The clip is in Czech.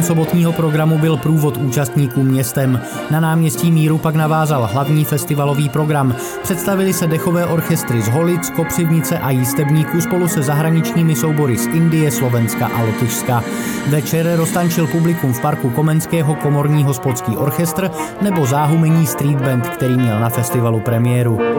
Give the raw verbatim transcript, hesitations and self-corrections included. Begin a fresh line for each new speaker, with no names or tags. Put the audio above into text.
sobotního programu byl průvod účastníků městem. Na náměstí Míru pak navázal hlavní festivalový program. Představili se dechové orchestry z Holic, Kopřivnice a Jistebníku spolu se zahraničními soubory z Indie, Slovenska a Lotyšska. Večer roztančil publikum v parku Komenského komorní hospodský orchestr nebo záhumení street band, který měl na festivalu premiéru.